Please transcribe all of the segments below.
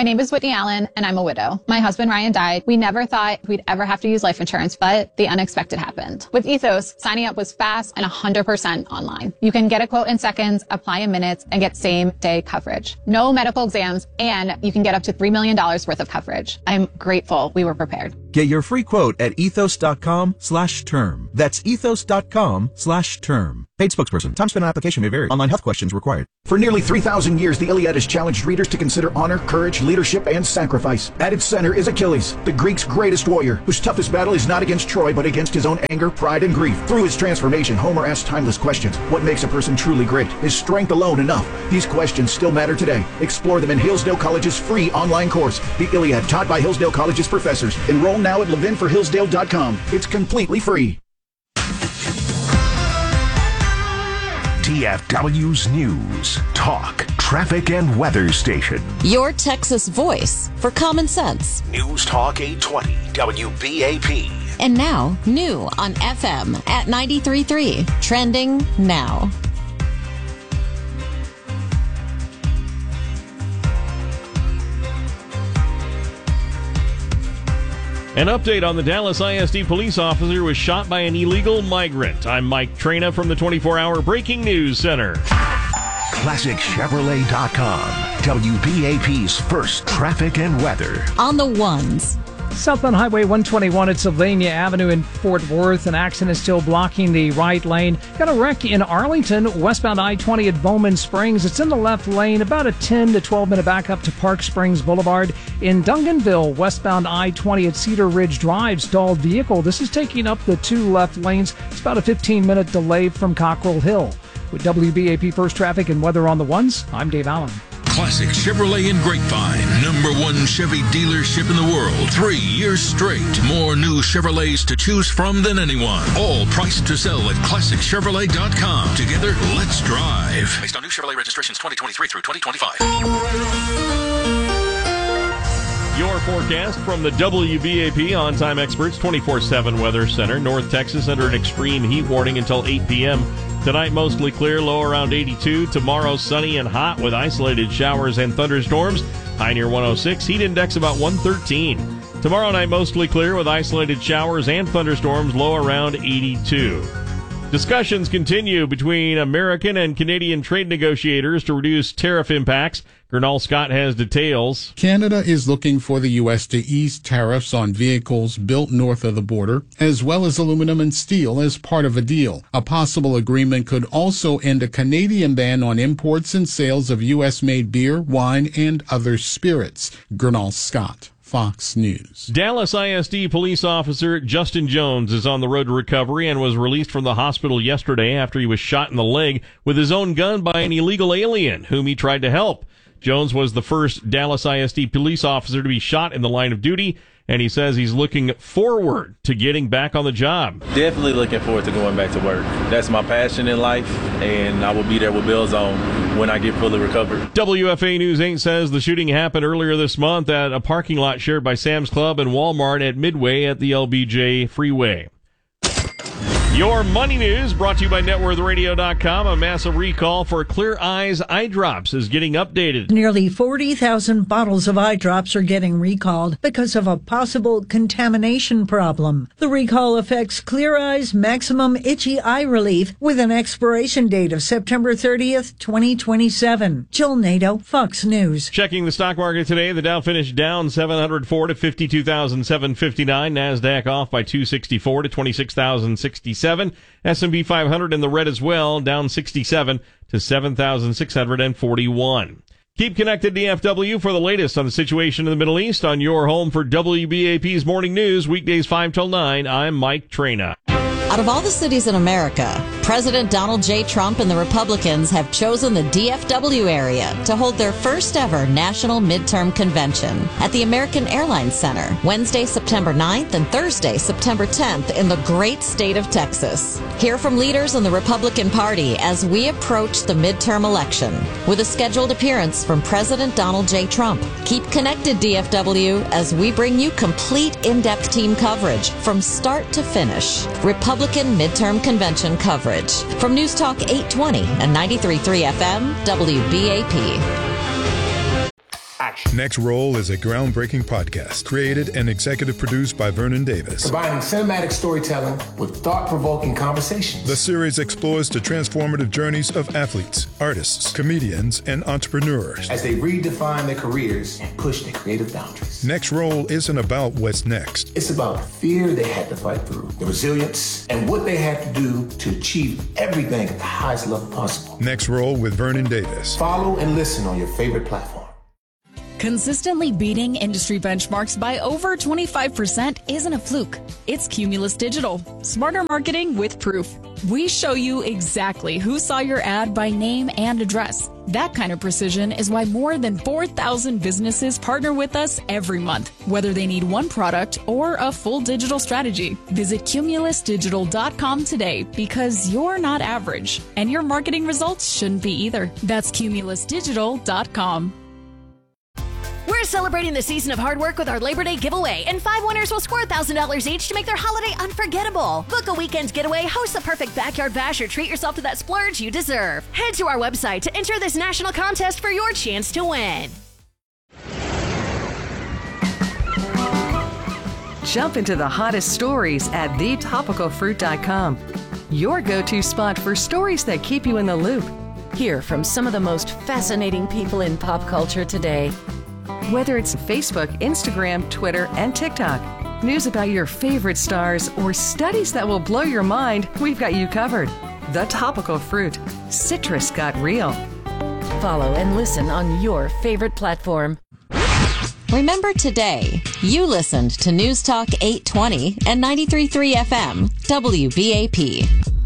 My name is Whitney Allen, and I'm a widow. My husband, Ryan, died. We never thought we'd ever have to use life insurance, but the unexpected happened. With Ethos, signing up was fast and 100% online. You can get a quote in seconds, apply in minutes, and get same-day coverage. No medical exams, and you can get up to $3 million worth of coverage. I'm grateful we were prepared. Get your free quote at ethos.com/term. That's ethos.com/term. Paid spokesperson. Time spent on application may vary. Online health questions required. For nearly 3,000 years, the Iliad has challenged readers to consider honor, courage, leadership, and sacrifice. At its center is Achilles, the Greeks' greatest warrior, whose toughest battle is not against Troy, but against his own anger, pride, and grief. Through his transformation, Homer asks timeless questions. What makes a person truly great? Is strength alone enough? These questions still matter today. Explore them in Hillsdale College's free online course, The Iliad, taught by Hillsdale College's professors. Enroll now at levinforhillsdale.com. It's completely free. DFW's News, Talk, Traffic, and Weather Station. Your Texas voice for common sense. News Talk 820, WBAP. And now, new on FM at 93.3. Trending now. An update on the Dallas ISD police officer was shot by an illegal migrant. I'm Mike Trena from the 24-hour Breaking News Center. ClassicChevrolet.com, WBAP's first traffic and weather. On the ones. Southbound Highway 121 at Sylvania Avenue in Fort Worth. An accident is still blocking the right lane. Got a wreck in Arlington, westbound I-20 at Bowman Springs. It's in the left lane, about a 10 to 12 minute backup to Park Springs Boulevard. In Duncanville, westbound I-20 at Cedar Ridge Drive, stalled vehicle. This is taking up the two left lanes. It's about a 15-minute delay from Cockrell Hill. With WBAP First Traffic and Weather on the Ones, I'm Dave Allen. Classic Chevrolet in Grapevine, #1 Chevy dealership in the world. 3 years straight. More new Chevrolets to choose from than anyone. All priced to sell at ClassicChevrolet.com. Together, let's drive. Based on new Chevrolet registrations 2023 through 2025. Your forecast from the WBAP On-Time Experts 24/7 Weather Center. North Texas under an extreme heat warning until 8 p.m. Tonight, mostly clear, low around 82. Tomorrow, sunny and hot with isolated showers and thunderstorms. High near 106. Heat index about 113. Tomorrow night, mostly clear with isolated showers and thunderstorms. Low around 82. Discussions continue between American and Canadian trade negotiators to reduce tariff impacts. Gernal Scott has details. Canada is looking for the U.S. to ease tariffs on vehicles built north of the border, as well as aluminum and steel as part of a deal. A possible agreement could also end a Canadian ban on imports and sales of U.S.-made beer, wine, and other spirits. Gernal Scott, Fox News. Dallas ISD police officer Justin Jones is on the road to recovery and was released from the hospital yesterday after he was shot in the leg with his own gun by an illegal alien whom he tried to help. Jones was the first Dallas ISD police officer to be shot in the line of duty, and he says he's looking forward to getting back on the job. Definitely looking forward to going back to work. That's my passion in life, and I will be there with bells on when I get fully recovered. WFA News 8 says the shooting happened earlier this month at a parking lot shared by Sam's Club and Walmart at Midway at the LBJ Freeway. Your money news brought to you by NetworthRadio.com. A massive recall for Clear Eyes eye drops is getting updated. Nearly 40,000 bottles of eye drops are getting recalled because of a possible contamination problem. The recall affects Clear Eyes Maximum Itchy Eye Relief with an expiration date of September 30th, 2027. Jill Nato, Fox News. Checking the stock market today, the Dow finished down 704 to 52,759. NASDAQ off by 264 to 26,067. S&P 500 in the red as well, down 67 to 7,641. Keep connected DFW for the latest on the situation in the Middle East on your home for WBAP's Morning News, weekdays 5 till 9. I'm Mike Trena. Out of all the cities in America, President Donald J. Trump and the Republicans have chosen the DFW area to hold their first ever national midterm convention at the American Airlines Center, Wednesday, September 9th and Thursday, September 10th in the great state of Texas. Hear from leaders in the Republican Party as we approach the midterm election with a scheduled appearance from President Donald J. Trump. Keep connected, DFW, as we bring you complete in-depth team coverage from start to finish. Republican midterm convention coverage. From News Talk 820 and 93.3 FM, WBAP. watch. Next Roll is a groundbreaking podcast created and executive produced by Vernon Davis. Combining cinematic storytelling with thought-provoking conversations. The series explores the transformative journeys of athletes, artists, comedians, and entrepreneurs as they redefine their careers and push their creative boundaries. Next Roll isn't about what's next. It's about the fear they had to fight through, the resilience, and what they had to do to achieve everything at the highest level possible. Next Roll with Vernon Davis. Follow and listen on your favorite platform. Consistently beating industry benchmarks by over 25% isn't a fluke. It's Cumulus Digital. Smarter marketing with proof. We show you exactly who saw your ad by name and address. That kind of precision is why more than 4,000 businesses partner with us every month, whether they need one product or a full digital strategy. Visit cumulusdigital.com today because you're not average, and your marketing results shouldn't be either. That's cumulusdigital.com. We're celebrating the season of hard work with our Labor Day giveaway, and 5 winners will score $1,000 each to make their holiday unforgettable. Book a weekend getaway, host the perfect backyard bash, or treat yourself to that splurge you deserve. Head to our website to enter this national contest for your chance to win. Jump into the hottest stories at thetopicalfruit.com. Your go-to spot for stories that keep you in the loop. Hear from some of the most fascinating people in pop culture today. Whether it's Facebook, Instagram, Twitter, and TikTok, news about your favorite stars, or studies that will blow your mind, we've got you covered. The Topical Fruit. Citrus got real. Follow and listen on your favorite platform. Remember today, you listened to News Talk 820 and 93.3 FM, WBAP.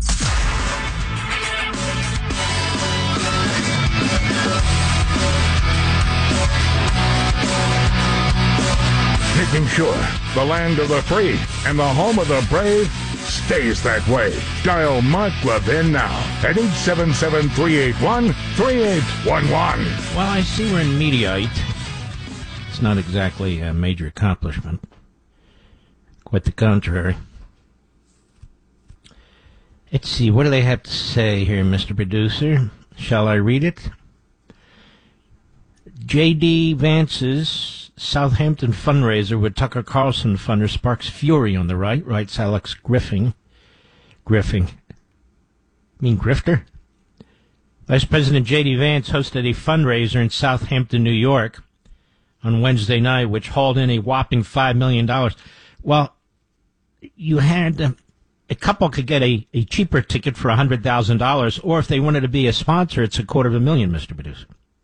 Making sure the land of the free and the home of the brave stays that way. Dial Mark Levin now at 877-381-3811. Well, I see we're in Mediaite. It's not exactly a major accomplishment. Quite the contrary. Let's see, what do they have to say here, Mr. Producer? Shall I read it? J.D. Vance's Southampton fundraiser with Tucker Carlson funder sparks fury on the right, writes Alex Griffin. Grifter? Vice President J.D. Vance hosted a fundraiser in Southampton, New York on Wednesday night, which hauled in a whopping $5 million. Well, you had a couple could get a cheaper ticket for $100,000, or if they wanted to be a sponsor, it's $250,000, Mr. Producer.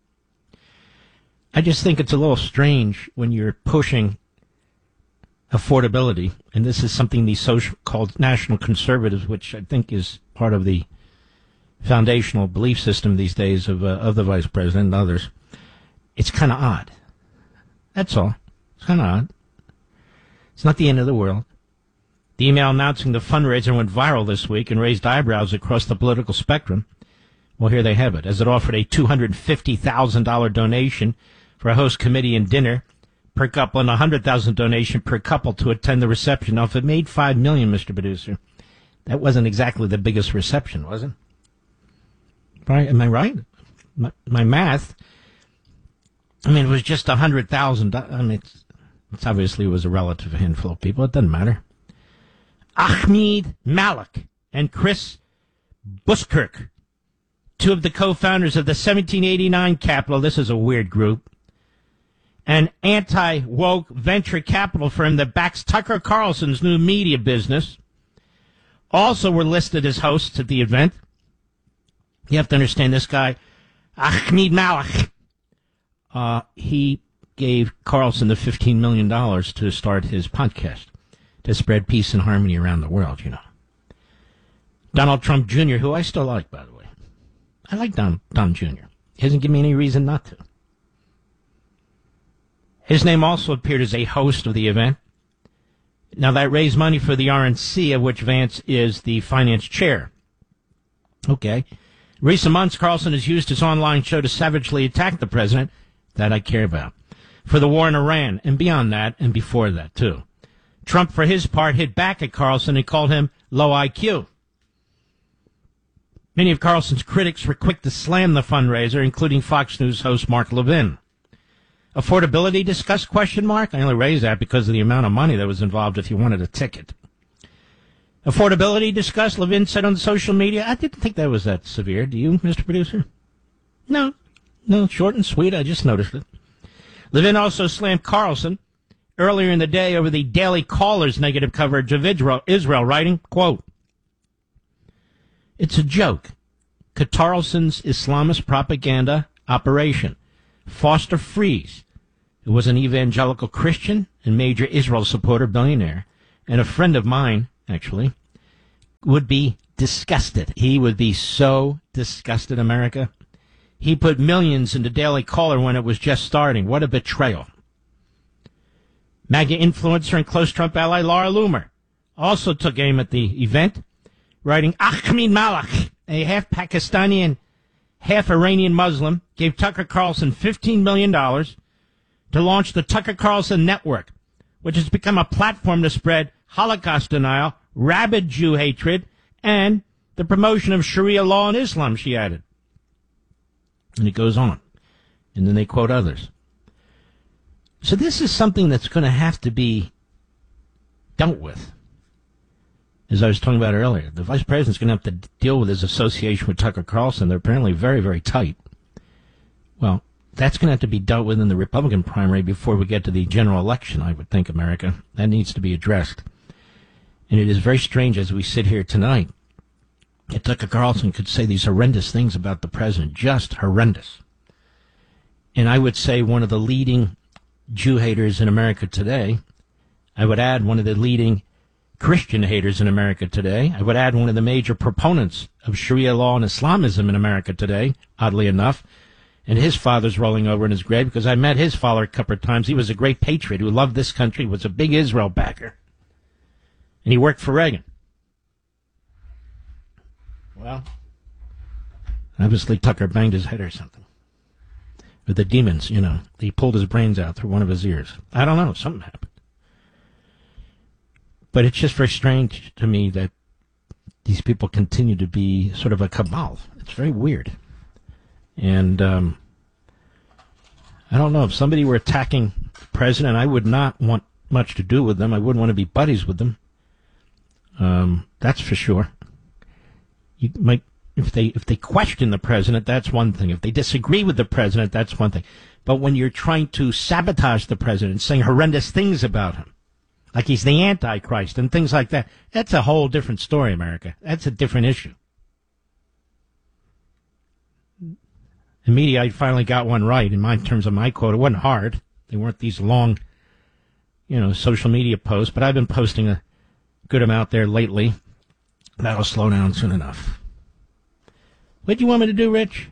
I just think it's a little strange when you're pushing affordability, and this is something the so-called national conservatives, which I think is part of the foundational belief system these days of the vice president and others. It's kind of odd. That's all. It's kind of odd. It's not the end of the world. The email announcing the fundraiser went viral this week and raised eyebrows across the political spectrum. Well, here they have it, as it offered a $250,000 donation for a host committee and dinner per couple and a $100,000 donation per couple to attend the reception. Now, if it made $5 million, Mr. Producer, that wasn't exactly the biggest reception, was it? Right? Am I right? My math. I mean, it was just $100,000. I mean, it's obviously was a relative handful of people. It doesn't matter. Ahmed Malik and Chris Buskirk, two of the co-founders of the 1789 Capital. This is a weird group. An anti-woke venture capital firm that backs Tucker Carlson's new media business, also were listed as hosts at the event. You have to understand this guy, Ahmed Malik. He gave Carlson the $15 million to start his podcast, to spread peace and harmony around the world, you know. Donald Trump Jr., who I still like, by the way. I like Don Jr. He hasn't given me any reason not to. His name also appeared as a host of the event. Now, that raised money for the RNC, of which Vance is the finance chair. Okay. Recent months, Carlson has used his online show to savagely attack the president, that I care about, for the war in Iran, and beyond that, and before that, too. Trump, for his part, hit back at Carlson and called him low IQ. Many of Carlson's critics were quick to slam the fundraiser, including Fox News host Mark Levin. Affordability discussed, question mark? I only raised that because of the amount of money that was involved if you wanted a ticket. Affordability discussed, Levin said on social media. I didn't think that was that severe. Do you, Mr. Producer? No, short and sweet. I just noticed it. Levin also slammed Carlson earlier in the day over the Daily Caller's negative coverage of Israel, writing, quote, "It's a joke. Carlson's Islamist propaganda operation. Foster Friess, who was an evangelical Christian and major Israel supporter billionaire, and a friend of mine, actually, would be disgusted. He would be so disgusted, America. He put millions into Daily Caller when it was just starting. What a betrayal." MAGA influencer and close Trump ally Laura Loomer also took aim at the event, writing, "Ahmed Malak, a half Pakistani and half Iranian Muslim, gave Tucker Carlson $15 million to launch the Tucker Carlson Network, which has become a platform to spread Holocaust denial, rabid Jew hatred, and the promotion of Sharia law in Islam," she added. And it goes on. And then they quote others. So this is something that's going to have to be dealt with. As I was talking about earlier, the vice president's going to have to deal with his association with Tucker Carlson. They're apparently very, very tight. Well, that's going to have to be dealt with in the Republican primary before we get to the general election, I would think, America. That needs to be addressed. And it is very strange as we sit here tonight that Tucker Carlson could say these horrendous things about the president, just horrendous. And I would say one of the leading Jew haters in America today. I would add one of the leading Christian haters in America today. I would add one of the major proponents of Sharia law and Islamism in America today, oddly enough. And his father's rolling over in his grave because I met his father a couple of times. He was a great patriot who loved this country, was a big Israel backer. And he worked for Reagan. Well, obviously Tucker banged his head or something. Or the demons, he pulled his brains out through one of his ears. I don't know, something happened. But it's just very strange to me that these people continue to be sort of a cabal. It's very weird. And I don't know, if somebody were attacking the president, I would not want much to do with them. I wouldn't want to be buddies with them. That's for sure. You might, if they question the president, that's one thing. If they disagree with the president, that's one thing. But when you're trying to sabotage the president, saying horrendous things about him, like he's the Antichrist and things like that, that's a whole different story, America. That's a different issue. The media, I finally got one right in terms of my quote. It wasn't hard. They weren't these long, social media posts, but I've been posting a good amount there lately. That'll slow down soon enough. What do you want me to do, Rich?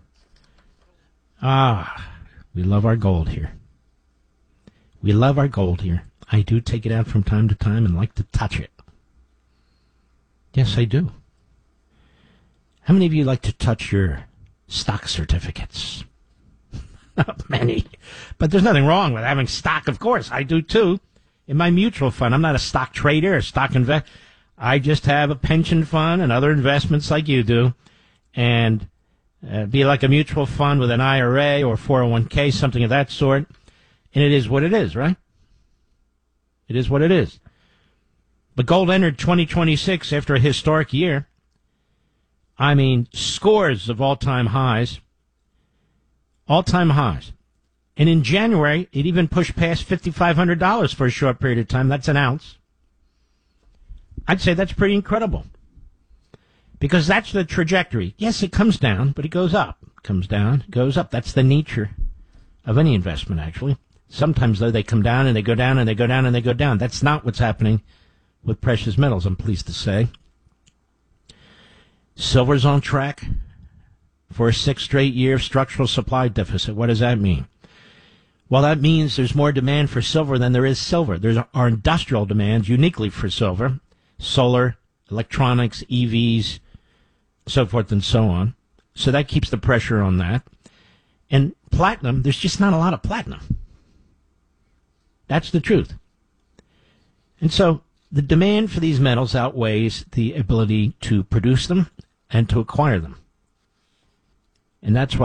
We love our gold here. We love our gold here. I do take it out from time to time and like to touch it. Yes, I do. How many of you like to touch your stock certificates? Not many. But there's nothing wrong with having stock, of course. I do, too. In my mutual fund, I'm not a stock trader or stock investor. I just have a pension fund and other investments like you do. And be like a mutual fund with an IRA or 401k, something of that sort. And it is what it is, right? It is what it is. But gold entered 2026 after a historic year. I mean, scores of all-time highs. All-time highs. And in January, it even pushed past $5,500 for a short period of time. That's an ounce. I'd say that's pretty incredible. Because that's the trajectory. Yes, it comes down, but it goes up. It comes down, goes up. That's the nature of any investment, actually. Sometimes, though, they come down and they go down and they go down and they go down. That's not what's happening with precious metals, I'm pleased to say. Silver's on track for a 6th straight year of structural supply deficit. What does that mean? Well, that means there's more demand for silver than there is silver. There are industrial demands uniquely for silver, solar, electronics, EVs, so forth and so on. So that keeps the pressure on that. And platinum, there's just not a lot of platinum. That's the truth. And so the demand for these metals outweighs the ability to produce them and to acquire them. And that's why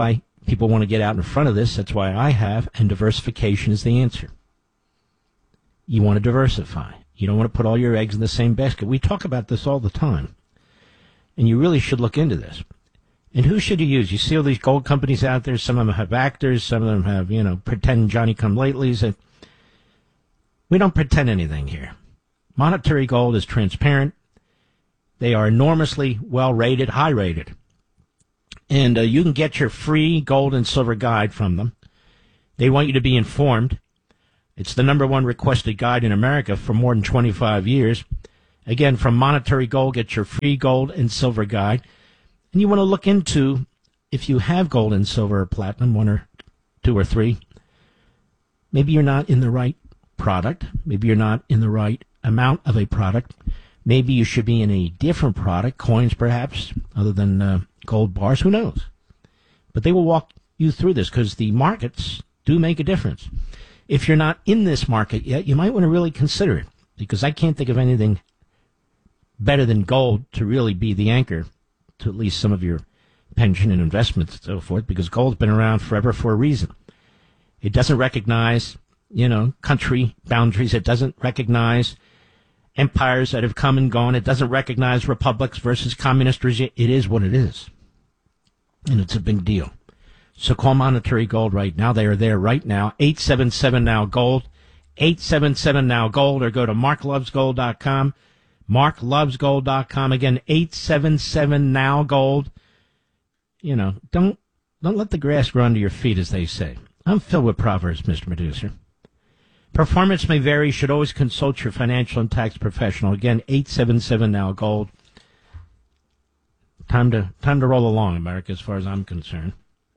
People want to get out in front of this. That's why I have, and diversification is the answer. You want to diversify. You don't want to put all your eggs in the same basket. We talk about this all the time, and you really should look into this. And who should you use? You see all these gold companies out there. Some of them have actors. Some of them have, pretend Johnny-come-latelys. We don't pretend anything here. Monetary Gold is transparent. They are enormously well-rated, high-rated. And you can get your free gold and silver guide from them. They want you to be informed. It's the #1 requested guide in America for more than 25 years. Again, from Monetary Gold, get your free gold and silver guide. And you want to look into, if you have gold and silver or platinum, 1 or 2 or 3, maybe you're not in the right product. Maybe you're not in the right amount of a product. Maybe you should be in a different product, coins perhaps, other than gold bars. Who knows? But they will walk you through this because the markets do make a difference. If you're not in this market yet, you might want to really consider it, because I can't think of anything better than gold to really be the anchor to at least some of your pension and investments and so forth, because gold's been around forever for a reason. It doesn't recognize, country boundaries. It doesn't recognize empires that have come and gone. It doesn't recognize republics versus communist regime. It is what it is. And it's a big deal. So call Monetary Gold right now. They are there right now. 877-NOW-GOLD. 877-NOW-GOLD, or go to marklovesgold.com. marklovesgold.com. Again, 877-NOW-GOLD. Don't let the grass grow under your feet, as they say. I'm filled with proverbs, Mr. Producer. Performance may vary. Should always consult your financial and tax professional. Again, 877-NOW-GOLD. Time to roll along, America, as far as I'm concerned.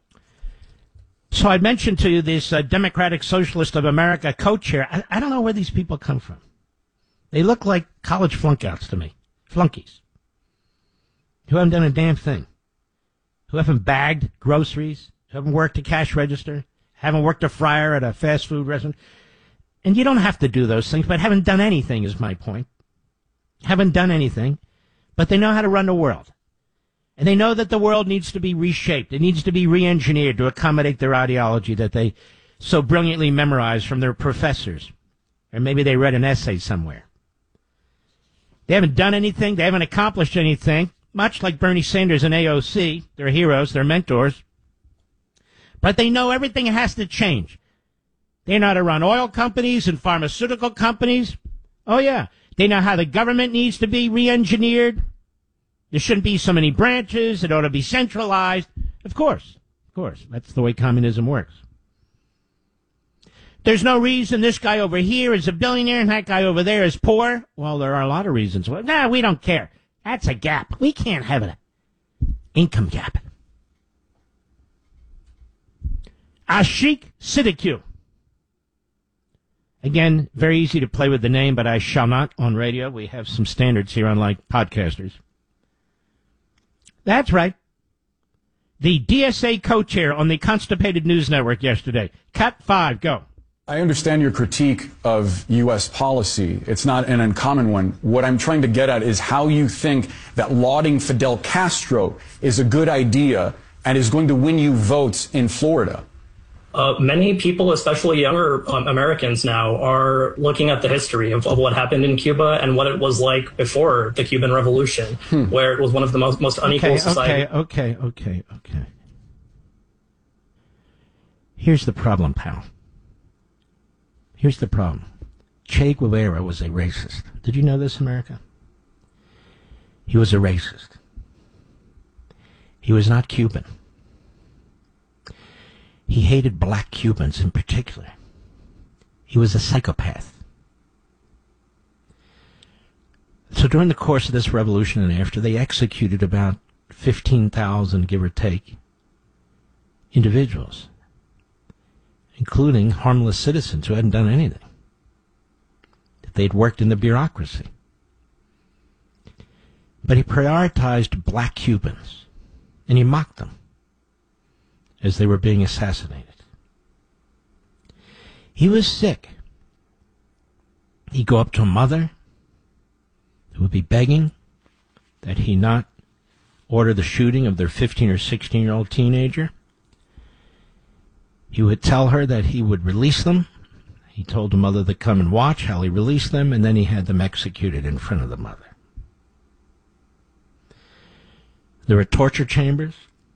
So I mentioned to you this Democratic Socialist of America co-chair. I don't know where these people come from. They look like college flunkouts to me. Flunkies. Who haven't done a damn thing. Who haven't bagged groceries. Who haven't worked a cash register. Haven't worked a fryer at a fast food restaurant. And you don't have to do those things, but haven't done anything is my point. Haven't done anything, but they know how to run the world. And they know that the world needs to be reshaped. It needs to be re-engineered to accommodate their ideology that they so brilliantly memorized from their professors. Or maybe they read an essay somewhere. They haven't done anything. They haven't accomplished anything. Much like Bernie Sanders and AOC. They're heroes. They're mentors. But they know everything has to change. They know how to run oil companies and pharmaceutical companies. Oh, yeah. They know how the government needs to be re-engineered. There shouldn't be so many branches. It ought to be centralized. Of course. That's the way communism works. There's no reason this guy over here is a billionaire and that guy over there is poor. Well, there are a lot of reasons. Well, no, we don't care. That's a gap. We can't have an income gap. Ashik Siddiqui. Again, very easy to play with the name, but I shall not on radio. We have some standards here, unlike podcasters. That's right. The DSA co-chair on the Constipated News Network yesterday. Cut 5, go. I understand your critique of U.S. policy. It's not an uncommon one. What I'm trying to get at is how you think that lauding Fidel Castro is a good idea and is going to win you votes in Florida. Many people, especially younger Americans now, are looking at the history of what happened in Cuba and what it was like before the Cuban Revolution, where it was one of the most unequal societies. Okay. Here's the problem, pal. Here's the problem. Che Guevara was a racist. Did you know this, America? He was a racist. He was not Cuban. He hated black Cubans in particular. He was a psychopath. So during the course of this revolution and after, they executed about 15,000, give or take, individuals, including harmless citizens who hadn't done anything. They'd worked in the bureaucracy. But he prioritized black Cubans, and he mocked them as they were being assassinated. He was sick. He'd go up to a mother who would be begging that he not order the shooting of their 15 or 16-year-old teenager. He would tell her that he would release them. He told the mother to come and watch how he released them, and then he had them executed in front of the mother. There were torture chambers,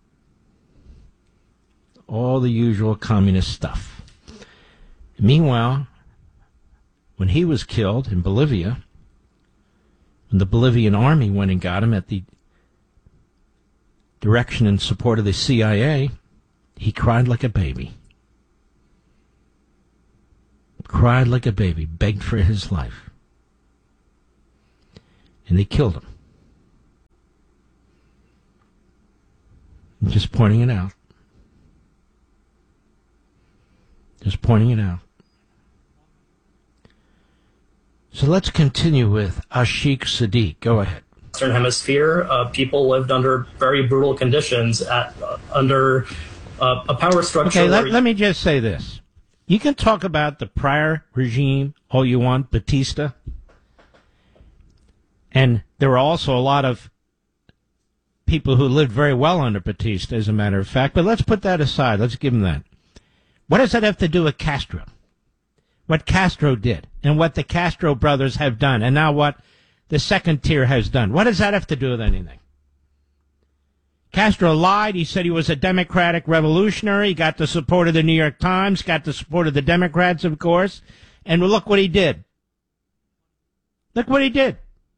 all the usual communist stuff. Meanwhile, when he was killed in Bolivia, when the Bolivian army went and got him at the direction and support of the CIA, he cried like a baby. Cried like a baby, begged for his life. And they killed him. I'm just pointing it out. Just pointing it out. So let's continue with Ashik Sadiq. Go ahead. Western Hemisphere, people lived under very brutal conditions under a power structure. Okay, let me just say this. You can talk about the prior regime all you want, Batista, and there were also a lot of people who lived very well under Batista, as a matter of fact, but let's put that aside. Let's give him that. What does that have to do with Castro? What Castro did, and what the Castro brothers have done, and now what the second tier has done? What does that have to do with anything? Castro lied. He said he was a democratic revolutionary. He got the support of the New York Times, got the support of the Democrats, of course. And look what he did. Look what he did.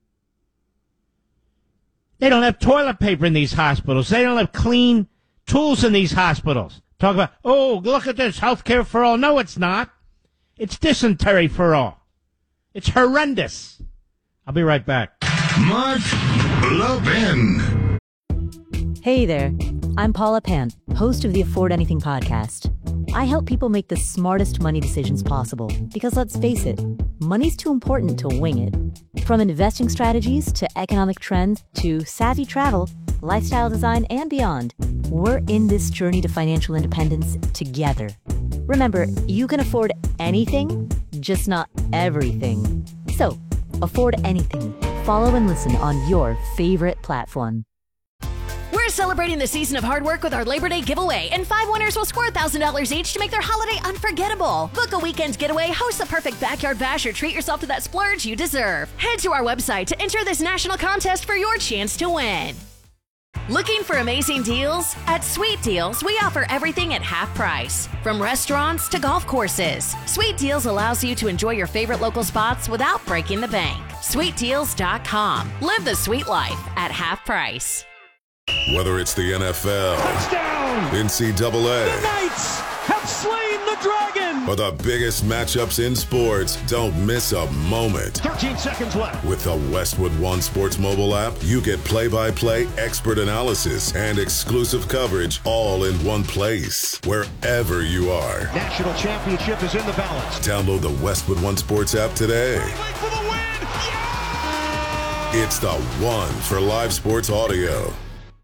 They don't have toilet paper in these hospitals. They don't have clean tools in these hospitals. Talk about, oh, look at this, healthcare for all. No, it's not. It's dysentery for all. It's horrendous. I'll be right back. Mark Levin. Hey there, I'm Paula Pan, host of the Afford Anything podcast. I help people make the smartest money decisions possible because, let's face it, money's too important to wing it. From investing strategies to economic trends to savvy travel, lifestyle design, and beyond, we're in this journey to financial independence together. Remember, you can afford anything, just not everything. So, afford anything. Follow and listen on your favorite platform. We're celebrating the season of hard work with our Labor Day giveaway, and 5 winners will score $1,000 each to make their holiday unforgettable. Book a weekend getaway, host the perfect backyard bash, or treat yourself to that splurge you deserve. Head to our website to enter this national contest for your chance to win. Looking for amazing deals? At Sweet Deals, we offer everything at half price. From restaurants to golf courses, Sweet Deals allows you to enjoy your favorite local spots without breaking the bank. SweetDeals.com. Live the sweet life at half price. Whether it's the NFL, touchdown, NCAA, the Knights have slain the dragon, or the biggest matchups in sports, don't miss a moment. 13 seconds left. With the Westwood One Sports mobile app, you get play-by-play, expert analysis, and exclusive coverage all in one place, wherever you are. National championship is in the balance. Download the Westwood One Sports app today. For the win. Yeah! It's the one for live sports audio.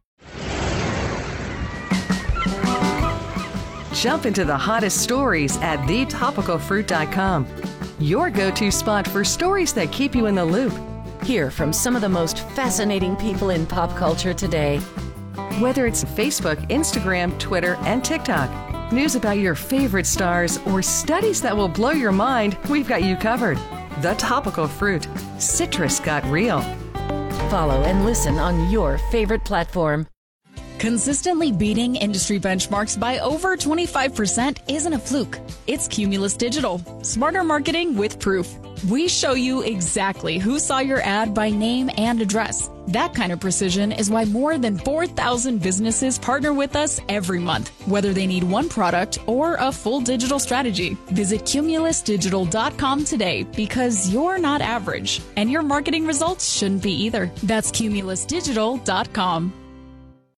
Jump into the hottest stories at thetopicalfruit.com. Your go-to spot for stories that keep you in the loop. Hear from some of the most fascinating people in pop culture today. Whether it's Facebook, Instagram, Twitter, and TikTok, news about your favorite stars, or studies that will blow your mind, we've got you covered. The Topical Fruit. Citrus got real. Follow and listen on your favorite platform. Consistently beating industry benchmarks by over 25% isn't a fluke. It's Cumulus Digital. Smarter marketing with proof. We show you exactly who saw your ad by name and address. That kind of precision is why more than 4,000 businesses partner with us every month, whether they need one product or a full digital strategy. Visit cumulusdigital.com today because you're not average, and your marketing results shouldn't be either. That's cumulusdigital.com.